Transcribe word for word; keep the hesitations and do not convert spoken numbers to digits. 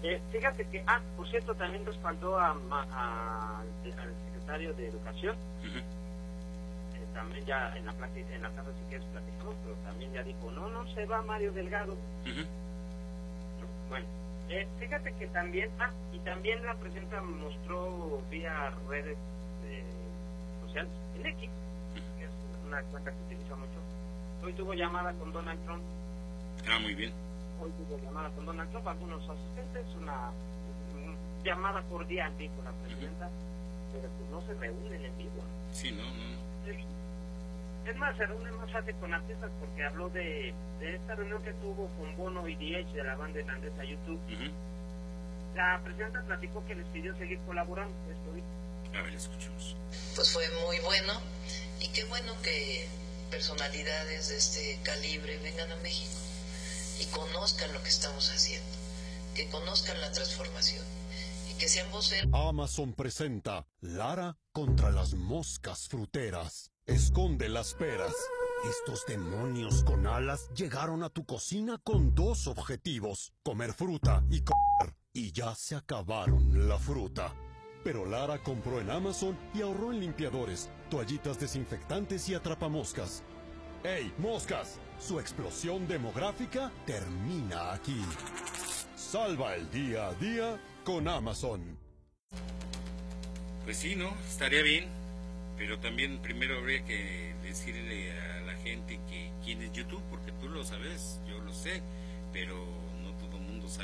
Eh, fíjate que, ah, por cierto, también respaldó a, a, al secretario de Educación. Uh-huh. eh, también ya en la plática, en la tarde sí que es platicamos, pero también ya dijo, no, no se va Mario Delgado. Uh-huh. ¿No? Bueno, eh, fíjate que también, ah, y también la presidenta mostró vía redes eh, sociales, en X, uh-huh. que es una cuenta que utiliza mucho. Hoy tuvo llamada con Donald Trump. Ah, muy bien. Hoy tuvo llamada con Donald Trump, algunos asistentes, una, una llamada cordial, dijo la presidenta, uh-huh. pero pues no se reúnen en vivo. Sí, no, no, no. Es, es más, se reúnen más tarde con artistas porque habló de, de esta reunión que tuvo con Bono y D H de la banda irlandesa YouTube. Uh-huh. La presidenta platicó que les pidió seguir colaborando. Esto dijo. A ver, escuchemos. Pues fue muy bueno y qué bueno que personalidades de este calibre vengan a México y conozcan lo que estamos haciendo, que conozcan la transformación y que sean voceros. Amazon presenta Lara contra las moscas fruteras. Esconde las peras. Estos demonios con alas llegaron a tu cocina con dos objetivos: comer fruta y comer. Y ya se acabaron la fruta. Pero Lara compró en Amazon y ahorró en limpiadores, toallitas desinfectantes y atrapamoscas. ¡Ey, moscas! Su explosión demográfica termina aquí. Salva el día a día con Amazon. Pues sí, ¿no? Estaría bien, pero también primero habría que decirle a la gente que quién es YouTube, porque tú lo sabes, yo lo sé, pero